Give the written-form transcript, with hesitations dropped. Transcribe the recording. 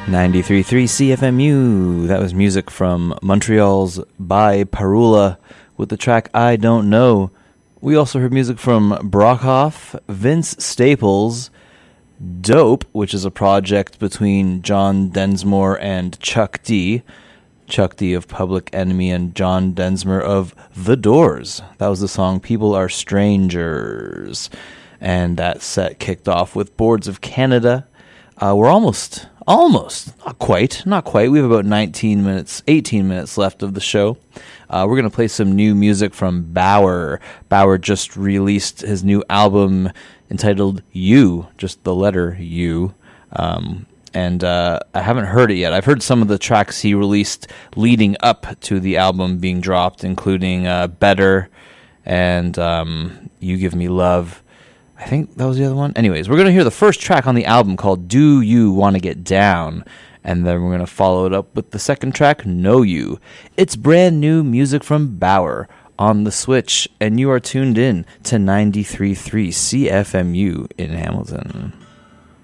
93.3 CFMU. That was music from Montreal's By Parula with the track I Don't Know. We also heard music from Brockhoff, Vince Staples, Dope, which is a project between John Densmore and Chuck D. Chuck D of Public Enemy and John Densmore of The Doors. That was the song People Are Strangers. And that set kicked off with Boards of Canada. We're almost, not quite. We have about 18 minutes left of the show. We're going to play some new music from Bauer. Bauer just released his new album entitled You, just the letter U. And I haven't heard it yet. I've heard some of the tracks he released leading up to the album being dropped, including Better and You Give Me Love. I think that was the other one. Anyways, we're going to hear the first track on the album called Do You Want to Get Down? And then we're going to follow it up with the second track, Know You. It's brand new music from Bauer on the Switch, and you are tuned in to 93.3 CFMU in Hamilton.